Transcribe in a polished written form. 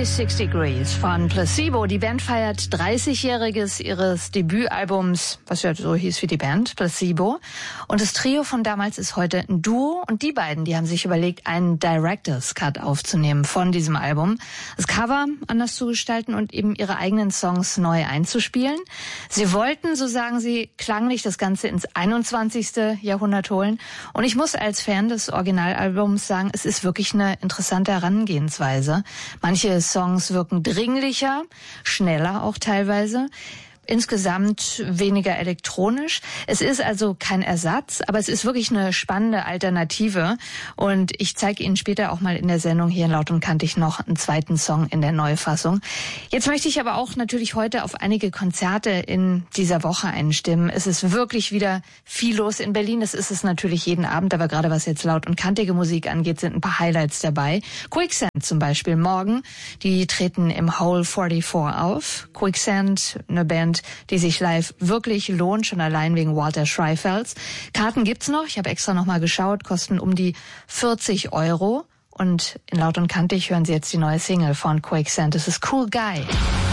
36 Degrees von Placebo. Die Band feiert 30-jähriges ihres Debütalbums, was ja so hieß wie die Band, Placebo. Und das Trio von damals ist heute ein Duo. Und die beiden, die haben sich überlegt, einen Director's Cut aufzunehmen von diesem Album. Das Cover anders zu gestalten und eben ihre eigenen Songs neu einzuspielen. Sie wollten, so sagen sie, klanglich das Ganze ins 21. Jahrhundert holen. Und ich muss als Fan des Originalalbums sagen, es ist wirklich eine interessante Herangehensweise. Manche Songs wirken dringlicher, schneller auch teilweise. Insgesamt weniger elektronisch. Es ist also kein Ersatz, aber es ist wirklich eine spannende Alternative. Und ich zeige Ihnen später auch mal in der Sendung hier in Laut und Kantig noch einen zweiten Song in der Neufassung. Jetzt möchte ich aber auch natürlich heute auf einige Konzerte in dieser Woche einstimmen. Es ist wirklich wieder viel los in Berlin. Das ist es natürlich jeden Abend, aber gerade was jetzt laut und kantige Musik angeht, sind ein paar Highlights dabei. Quicksand zum Beispiel morgen. Die treten im Hole 44 auf. Quicksand, eine Band, die sich live wirklich lohnt, schon allein wegen Walter Schreifelds. Karten gibt's noch, ich habe extra nochmal geschaut, kosten um die 40 €. Und in Laut und Kantig hören Sie jetzt die neue Single von Quicksand. Das ist Cool Guy.